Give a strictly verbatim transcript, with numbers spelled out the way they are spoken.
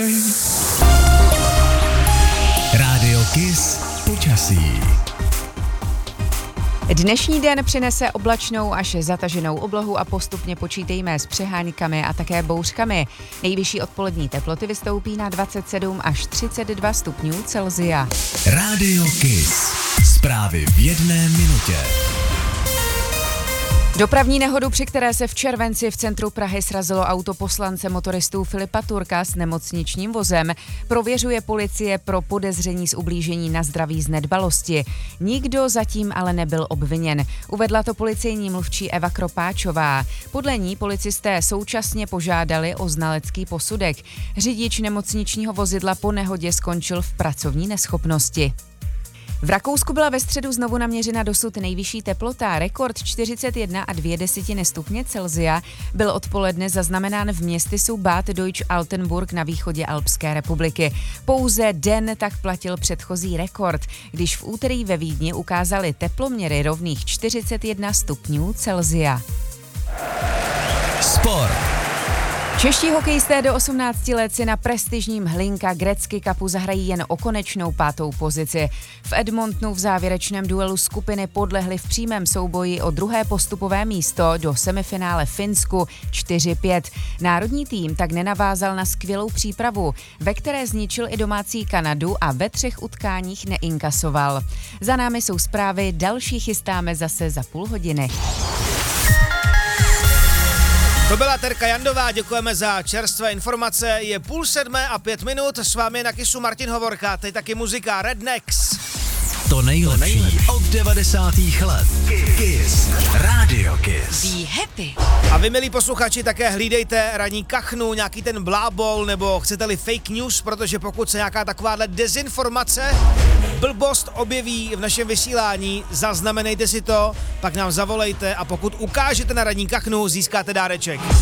Rádio Kiss počasí. Dnešní den přinese oblačnou až zataženou oblohu a postupně počítejme s přeháňkami a také bouřkami. Nejvyšší odpolední teploty vystoupí na dvacet sedm až třicet dva stupňů Celsia. Rádio Kiss. Zprávy v jedné minutě. Dopravní nehodu, při které se v červenci v centru Prahy srazilo auto poslance motoristů Filipa Turka s nemocničním vozem, prověřuje policie pro podezření z ublížení na zdraví z nedbalosti. Nikdo zatím ale nebyl obviněn. Uvedla to policejní mluvčí Eva Kropáčová. Podle ní policisté současně požádali o znalecký posudek. Řidič nemocničního vozidla po nehodě skončil v pracovní neschopnosti. V Rakousku byla ve středu znovu naměřena dosud nejvyšší teplota. Rekord čtyřicet jedna a dvě desetiny stupně Celsia byl odpoledne zaznamenán v městysu Bad Deutsch-Altenburg na východě Alpské republiky. Pouze den tak platil předchozí rekord, když v úterý ve Vídni ukázali teploměry rovných čtyřicet jedna stupňů Celsia. Sport. Čeští hokejisté do osmnácti let si na prestižním Hlinka Gretzky Cupu zahrají jen o konečnou pátou pozici. V Edmontonu v závěrečném duelu skupiny podlehli v přímém souboji o druhé postupové místo do semifinále Finsku čtyři pět. Národní tým tak nenavázal na skvělou přípravu, ve které zničil i domácí Kanadu a ve třech utkáních neinkasoval. Za námi jsou zprávy, další chystáme zase za půl hodiny. To byla Terka Jandová, děkujeme za čerstvé informace. Je půl sedmé a pět minut, s vámi na Kissu Martin Hovorka, teď taky muzika Rednecks. To nejlepší, to nejlepší od devadesátých let. Kiss. Rádio Kiss. Be happy. A vy, milí posluchači, také hlídejte ranní kachnu, nějaký ten blábol, nebo chcete-li fake news, protože pokud se nějaká takováhle dezinformace, blbost objeví v našem vysílání, zaznamenejte si to, pak nám zavolejte a pokud ukážete na ranní kachnu, získáte dáreček.